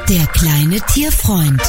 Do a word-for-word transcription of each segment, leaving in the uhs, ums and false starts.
Der kleine Tierfreund.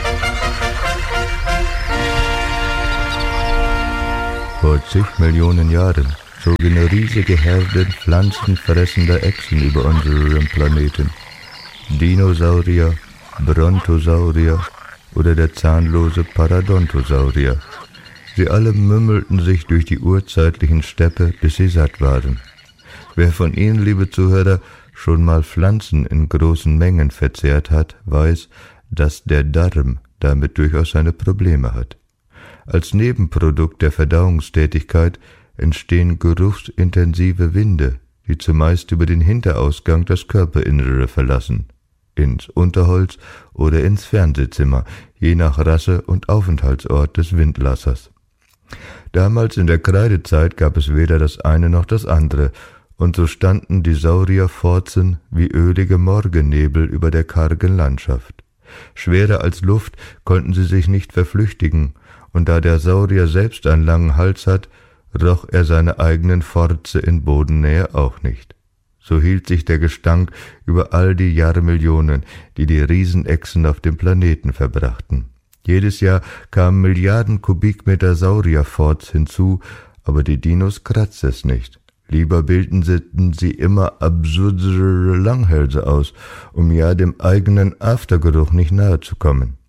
Vor zig Millionen Jahren zogen riesige Herden pflanzenfressender Echsen über unseren Planeten. Dinosaurier, Brontosaurier oder der zahnlose Parodontosaurier. Sie alle mümmelten sich durch die urzeitlichen Steppe, bis sie satt waren. Wer von Ihnen, liebe Zuhörer, schon mal Pflanzen in großen Mengen verzehrt hat, weiß, dass der Darm damit durchaus seine Probleme hat. Als Nebenprodukt der Verdauungstätigkeit entstehen geruchsintensive Winde, die zumeist über den Hinterausgang das Körperinnere verlassen, ins Unterholz oder ins Fernsehzimmer, je nach Rasse und Aufenthaltsort des Windlassers. Damals in der Kreidezeit gab es weder das eine noch das andere, und so standen die Saurierforzen wie ölige Morgennebel über der kargen Landschaft. Schwerer als Luft konnten sie sich nicht verflüchtigen, und da der Saurier selbst einen langen Hals hat, roch er seine eigenen Forze in Bodennähe auch nicht. So hielt sich der Gestank über all die Jahrmillionen, die die Riesenechsen auf dem Planeten verbrachten. Jedes Jahr kamen Milliarden Kubikmeter Saurierforz hinzu, aber die Dinos kratzte es nicht. Lieber bildeten sie immer absurdere Langhälse aus, um ja dem eigenen Aftergeruch nicht nahe zu kommen.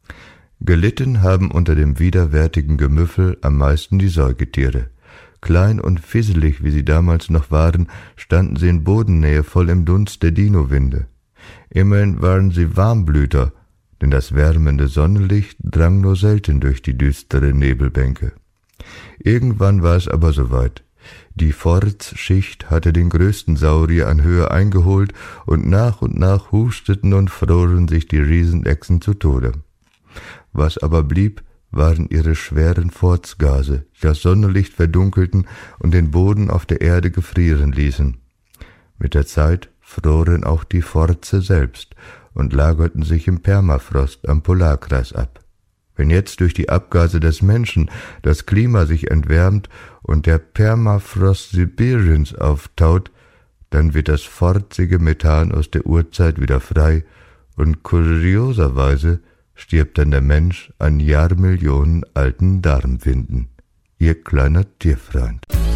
Gelitten haben unter dem widerwärtigen Gemüffel am meisten die Säugetiere. Klein und fisselig, wie sie damals noch waren, standen sie in Bodennähe voll im Dunst der Dinowinde. Immerhin waren sie Warmblüter, denn das wärmende Sonnenlicht drang nur selten durch die düstere Nebelbänke. Irgendwann war es aber soweit. Die Forzschicht hatte den größten Saurier an Höhe eingeholt, und nach und nach husteten und froren sich die Riesenechsen zu Tode. Was aber blieb, waren ihre schweren Forzgase, die das Sonnenlicht verdunkelten und den Boden auf der Erde gefrieren ließen. Mit der Zeit froren auch die Forze selbst und lagerten sich im Permafrost am Polarkreis ab. Wenn jetzt durch die Abgase des Menschen das Klima sich entwärmt und der Permafrost Sibiriens auftaut, dann wird das forzige Methan aus der Urzeit wieder frei, und kurioserweise stirbt dann der Mensch an Jahrmillionen alten Darmwinden. Ihr kleiner Tierfreund.